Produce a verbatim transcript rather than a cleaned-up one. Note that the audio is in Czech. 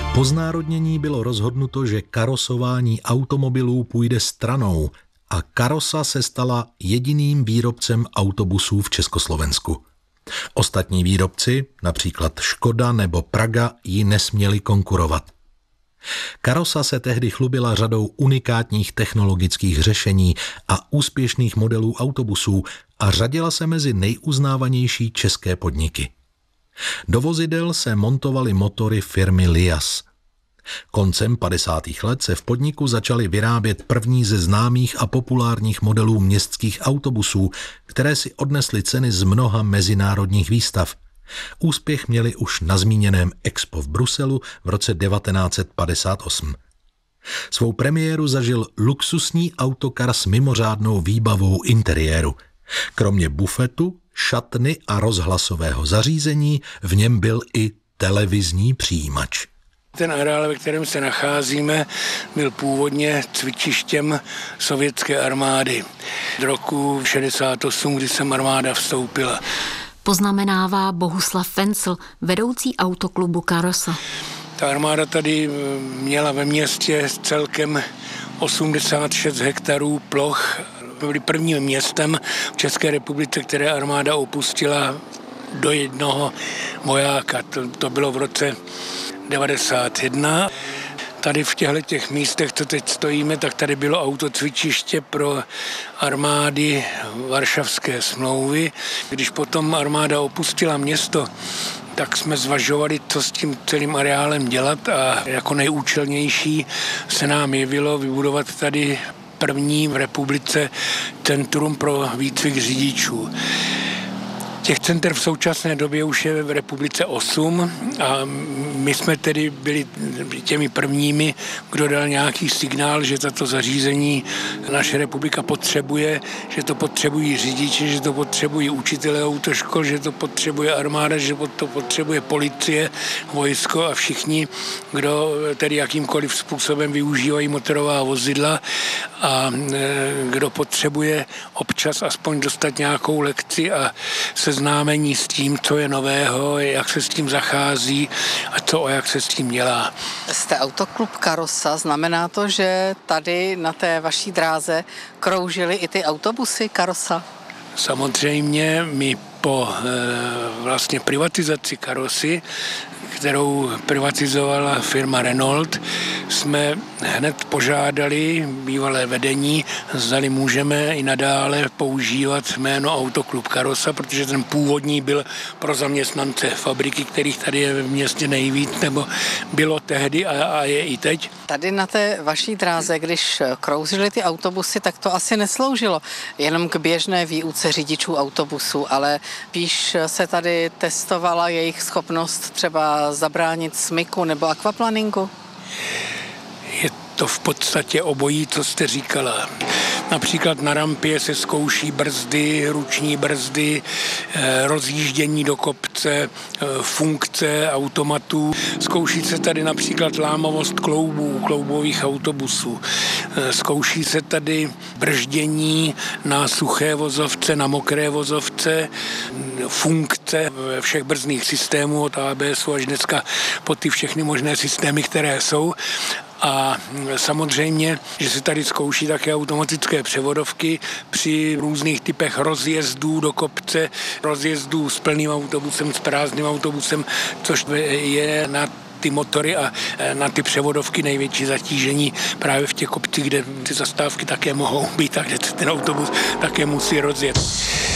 Po znárodnění bylo rozhodnuto, že karosování automobilů půjde stranou a Karosa se stala jediným výrobcem autobusů v Československu. Ostatní výrobci, například Škoda nebo Praga, ji nesměli konkurovat. Karosa se tehdy chlubila řadou unikátních technologických řešení a úspěšných modelů autobusů a řadila se mezi nejuznávanější české podniky. Do vozidel se montovaly motory firmy Lias. Koncem padesátých let se v podniku začaly vyrábět první ze známých a populárních modelů městských autobusů, které si odnesly ceny z mnoha mezinárodních výstav. Úspěch měli už na zmíněném Expo v Bruselu v roce devatenáct set padesát osm. Svou premiéru zažil luxusní autokar s mimořádnou výbavou interiéru. Kromě bufetu, šatny a rozhlasového zařízení v něm byl i televizní přijímač. Ten areál, ve kterém se nacházíme, byl původně cvičištěm sovětské armády. Z roku šedesát osm, kdy sem armáda vstoupila. Poznamenává Bohuslav Fencl, vedoucí autoklubu Karosa. Ta armáda tady měla ve městě celkem osmdesát šest hektarů ploch. Byli prvním městem v České republice, které armáda opustila do jednoho vojáka. To, to bylo v roce devadesát jedna. Tady v těchto těch místech, co teď stojíme, tak tady bylo autocvičiště pro armády Varšavské smlouvy. Když potom armáda opustila město, tak jsme zvažovali, co s tím celým areálem dělat a jako nejúčelnější se nám jevilo vybudovat tady první v republice centrum pro výcvik řidičů. Těch center v současné době už je v republice osm a my jsme tedy byli těmi prvními, kdo dal nějaký signál, že tato zařízení naše republika potřebuje, že to potřebují řidiči, že to potřebují učitelé autoškol, že to potřebuje armáda, že to potřebuje policie, vojsko a všichni, kdo tedy jakýmkoliv způsobem využívají motorová vozidla a kdo potřebuje občas aspoň dostat nějakou lekci a seznámení s tím, co je nového, jak se s tím zachází a co a jak se s tím dělá. Jste autoklub Karosa, znamená to, že tady na té vaší dráze kroužily i ty autobusy Karosa? Samozřejmě my po e, vlastně privatizaci Karosy, kterou privatizovala firma Renault, jsme hned požádali bývalé vedení, zdali můžeme i nadále používat jméno Autoklub Karosa, protože ten původní byl pro zaměstnance fabriky, kterých tady je v městě nejvíc, nebo bylo tehdy a, a je i teď. Tady na té vaší dráze, když kroužily ty autobusy, tak to asi nesloužilo jenom k běžné výuce řidičů autobusů, ale spíš se tady testovala jejich schopnost třeba zabránit smyku nebo akvaplaningu? Je to v podstatě obojí, co jste říkala. Například na rampě se zkouší brzdy, ruční brzdy, rozjíždění do kopce, funkce automatů. Zkouší se tady například lámavost kloubů, kloubových autobusů. Zkouší se tady brždění na suché vozovce, na mokré vozovce, funkce všech brzdných systémů od á bé esu až dneska po ty všechny možné systémy, které jsou. A samozřejmě, že se tady zkouší také automatické převodovky při různých typech rozjezdů do kopce, rozjezdů s plným autobusem, s prázdným autobusem, což je na ty motory a na ty převodovky největší zatížení právě v těch kopcích, kde ty zastávky také mohou být a kde se ten autobus také musí rozjet.